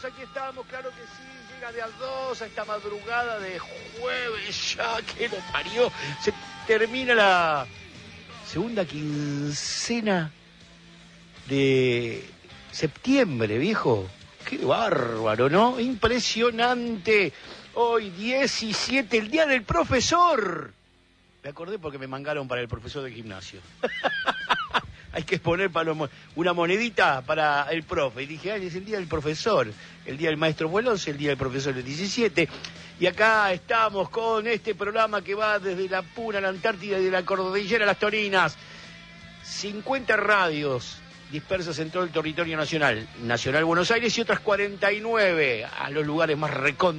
aquí estamos, claro que sí, llega de a 2 a esta madrugada de jueves, ya que lo parió. Se termina la segunda quincena de septiembre, viejo. Qué bárbaro, ¿no? Impresionante. Hoy 17, el día del profesor. Me acordé porque me mangaron para el profesor de gimnasio. Hay que poner una monedita para el profe. Y dije, ay, es el día del profesor. El día del maestro fue el 11, el día del profesor el 17. Y acá estamos con este programa que va desde la Puna a la Antártida y de la Cordillera a las Torinas. 50 radios dispersas en todo el territorio nacional. Nacional Buenos Aires y otras 49 a los lugares más recónditos